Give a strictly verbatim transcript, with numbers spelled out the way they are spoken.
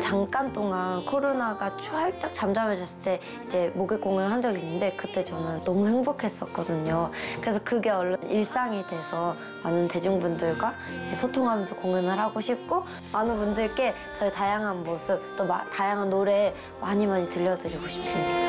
잠깐 동안 코로나가 살짝 잠잠해졌을 때 이제 목요일 공연을 한 적이 있는데 그때 저는 너무 행복했었거든요. 그래서 그게 얼른 일상이 돼서 많은 대중분들과 이제 소통하면서 공연을 하고 싶고 많은 분들께 저의 다양한 모습 또 마, 다양한 노래 많이 많이 들려드리고 싶습니다.